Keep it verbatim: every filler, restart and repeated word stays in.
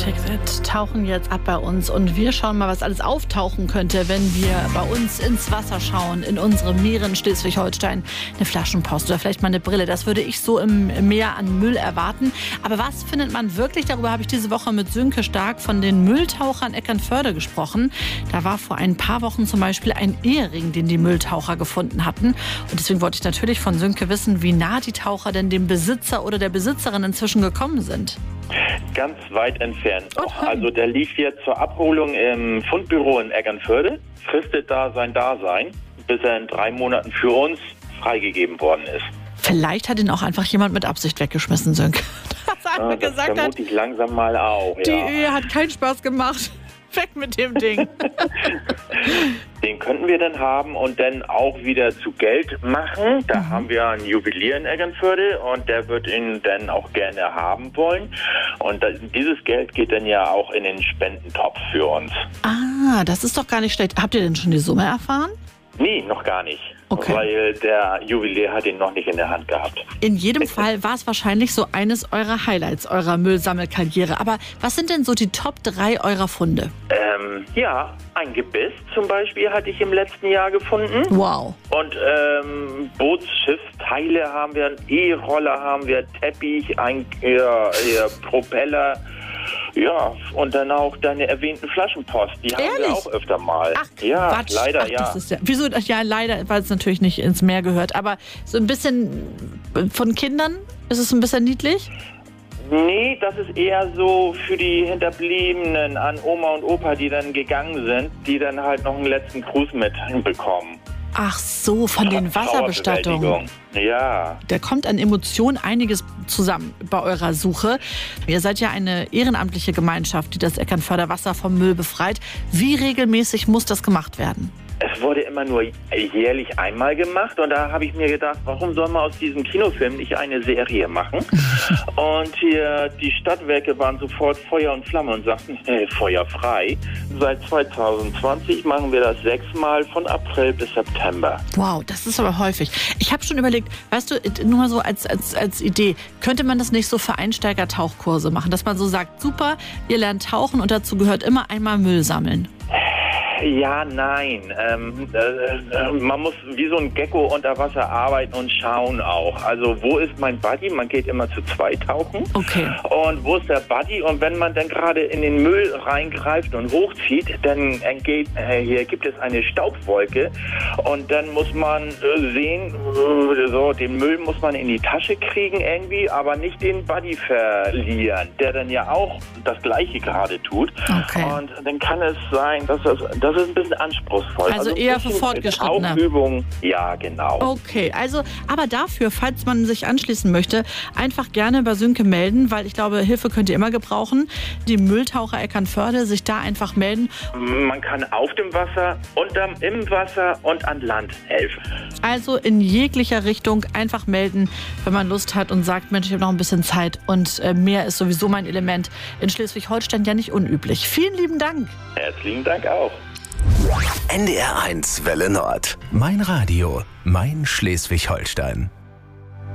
Ticket tauchen jetzt ab bei uns und wir schauen mal, was alles auftauchen könnte, wenn wir bei uns ins Wasser schauen, in unsere Meere in Schleswig-Holstein. Eine Flaschenpost oder vielleicht mal eine Brille, das würde ich so im Meer an Müll erwarten. Aber was findet man wirklich? Darüber habe ich diese Woche mit Sönke Stark von den Mülltauchern Eckernförde gesprochen. Da war vor ein paar Wochen zum Beispiel ein Ehering, den die Mülltaucher gefunden hatten. Und deswegen wollte ich natürlich von Sönke wissen, wie nah die Taucher denn dem Besitzer oder der Besitzerin inzwischen gekommen sind. Ganz weit entfernt. Okay. Also der lief jetzt zur Abholung im Fundbüro in Eckernförde, fristet da sein Dasein, bis er in drei Monaten für uns freigegeben worden ist. Vielleicht hat ihn auch einfach jemand mit Absicht weggeschmissen, Sönke. Das ah, mir das gesagt vermute hat, ich langsam mal auch. die ja. Ehe hat keinen Spaß gemacht. Weg mit dem Ding. Den könnten wir dann haben und dann auch wieder zu Geld machen. Da mhm. haben wir einen Juwelier in Eckernförde und der wird ihn dann auch gerne haben wollen. Und das, dieses Geld geht dann ja auch in den Spendentopf für uns. Ah, das ist doch gar nicht schlecht. Habt ihr denn schon die Summe erfahren? Nee, noch gar nicht. Okay. Weil der Juwelier hat ihn noch nicht in der Hand gehabt. In jedem Fall war es wahrscheinlich so eines eurer Highlights eurer Müllsammelkarriere. Aber was sind denn so die Top drei eurer Funde? Ähm, ja, ein Gebiss zum Beispiel hatte ich im letzten Jahr gefunden. Wow. Und ähm, Bootsschiffsteile haben wir, einen E-Roller haben wir, Teppich, ein ja, ja, Propeller. Ja, und dann auch deine erwähnten Flaschenpost. Die haben Ehrlich? wir auch öfter mal. Ach, ja, Quatsch. leider, Ach, ja. Das ist ja. Wieso? Ja, leider, weil es natürlich nicht ins Meer gehört. Aber so ein bisschen von Kindern? Ist es ein bisschen niedlich? Nee, das ist eher so für die Hinterbliebenen an Oma und Opa, die dann gegangen sind, die dann halt noch einen letzten Gruß mit bekommen. Ach so, von den Wasserbestattungen. Ja. Da kommt an Emotionen einiges zusammen bei eurer Suche. Ihr seid ja eine ehrenamtliche Gemeinschaft, die das Eckernförder Wasser vom Müll befreit. Wie regelmäßig muss das gemacht werden? Es wurde immer nur jährlich einmal gemacht und da habe ich mir gedacht, warum soll man aus diesem Kinofilm nicht eine Serie machen? Und hier die Stadtwerke waren sofort Feuer und Flamme und sagten, hey, Feuer frei. Seit zwanzig zwanzig machen wir das sechsmal von April bis September. Wow, das ist aber häufig. Ich habe schon überlegt, weißt du, nur mal so als, als, als Idee, könnte man das nicht so für Einsteiger-Tauchkurse machen, dass man so sagt, super, ihr lernt tauchen und dazu gehört immer einmal Müll sammeln? Ja, nein. Ähm, äh, man muss wie so ein Gecko unter Wasser arbeiten und schauen auch. Also wo ist mein Buddy? Man geht immer zu zweit tauchen. Okay. Und wo ist der Buddy? Und wenn man dann gerade in den Müll reingreift und hochzieht, dann entgeht, äh, hier gibt es eine Staubwolke. Und dann muss man äh, sehen, äh, so den Müll muss man in die Tasche kriegen irgendwie, aber nicht den Buddy verlieren, der dann ja auch das Gleiche gerade tut. Okay. Und dann kann es sein, dass das, das ist ein bisschen anspruchsvoll. Also, also eher für Fortgeschrittene. Tauchübung, ja, genau. Okay, also, aber dafür, falls man sich anschließen möchte, einfach gerne bei Sönke melden, weil ich glaube, Hilfe könnt ihr immer gebrauchen. Die Mülltaucher Eckernförde, sich da einfach melden. Man kann auf dem Wasser, unterm, im Wasser und an Land helfen. Also in jeglicher Richtung einfach melden, wenn man Lust hat und sagt, Mensch, ich habe noch ein bisschen Zeit und äh, Meer ist sowieso mein Element. In Schleswig-Holstein ja nicht unüblich. Vielen lieben Dank. Herzlichen Dank auch. N D R eins Welle Nord. Mein Radio, mein Schleswig-Holstein.